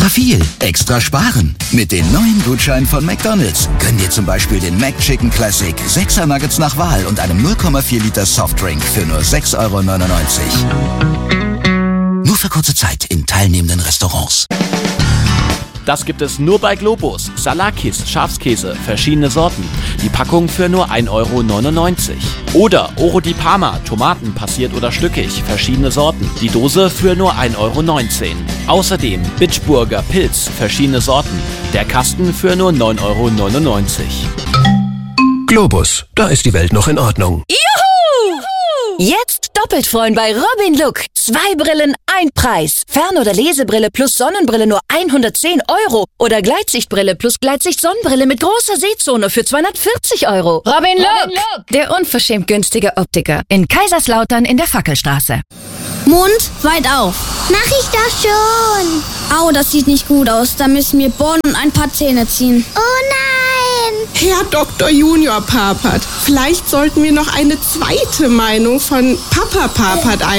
Extra viel, extra sparen. Mit den neuen Gutscheinen von McDonald's gönn dir zum Beispiel den McChicken Classic 6er Nuggets nach Wahl und einem 0,4 Liter Softdrink für nur 6,99 €. Nur für kurze Zeit in teilnehmenden Restaurants. Das gibt es nur bei Globus. Salakis, Schafskäse, verschiedene Sorten. Die Packung für nur 1,99 €. Oder Oro di Parma, Tomaten passiert oder stückig, verschiedene Sorten. Die Dose für nur 1,19 €. Außerdem Bitburger Pilz, verschiedene Sorten. Der Kasten für nur 9,99 €. Globus, da ist die Welt noch in Ordnung. Juhu! Jetzt doppelt freuen bei Robin Look. 2 Brillen, 1 Preis. Fern- oder Lesebrille plus Sonnenbrille nur 110 € oder Gleitsichtbrille plus Gleitsicht-Sonnenbrille mit großer Sehzone für 240 €. Robin Look, der unverschämt günstige Optiker in Kaiserslautern in der Fackelstraße. Mund weit auf. Mach ich doch schon. Au, das sieht nicht gut aus. Da müssen wir bohren und ein paar Zähne ziehen. Oh nein! Herr Dr. Junior Papert, vielleicht sollten wir noch eine zweite Meinung von Papa Papert